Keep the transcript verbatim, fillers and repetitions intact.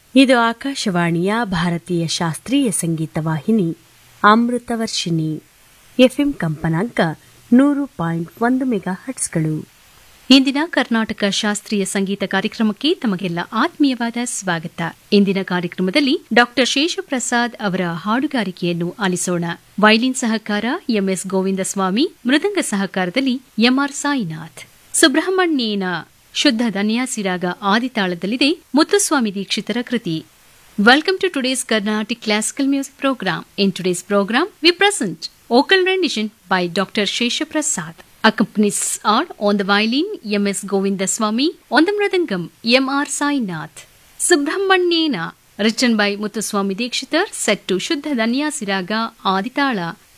ಇದು ಆಕಾಶವಾಣಿಯ ಭಾರತೀಯ ಶಾಸ್ತ್ರೀಯ ಸಂಗೀತ ವಾಹಿನಿ ಅಮೃತವರ್ಷಿಣಿ. ಎಫ್ಎಂ ಕಂಪನಾಂಕ ನೂರು ಪಾಯಿಂಟ್ ಒಂದು ಮೆಗಾ ಹಟ್ಸ್ಗಳು. ಇಂದಿನ ಕರ್ನಾಟಕ ಶಾಸ್ತ್ರೀಯ ಸಂಗೀತ ಕಾರ್ಯಕ್ರಮಕ್ಕೆ ತಮಗೆಲ್ಲ ಆತ್ಮೀಯವಾದ ಸ್ವಾಗತ. ಇಂದಿನ ಕಾರ್ಯಕ್ರಮದಲ್ಲಿ ಡಾಕ್ಟರ್ ಶೇಷಪ್ರಸಾದ್ ಅವರ ಹಾಡುಗಾರಿಕೆಯನ್ನು ಆಲಿಸೋಣ. ವೈಲಿನ್ ಸಹಕಾರ ಎಂಎಸ್ ಗೋವಿಂದಸ್ವಾಮಿ, ಮೃದಂಗ ಸಹಕಾರದಲ್ಲಿ ಎಂಆರ್ ಸಾಯಿನಾಥ್. ಸುಬ್ರಹ್ಮಣ್ಯೇನ ಶುದ್ಧ ಧನ್ಯಾಸಿರಾಗ ಆದಿತಾಳದಲ್ಲಿದೆ ಮುತ್ತುಸ್ವಾಮಿ ದೀಕ್ಷಿತರ ಕೃತಿ. Welcome to today's Carnatic Classical Music Program. In today's program, we present vocal rendition by Doctor Shesha Prasad. Accompanies are on the violin M S Govindaswamy, on the mridangam M R Sainath. Subramanyena, written by Muthuswamy Dikshitar, set to Shuddha Dhanyasiraga Aditala.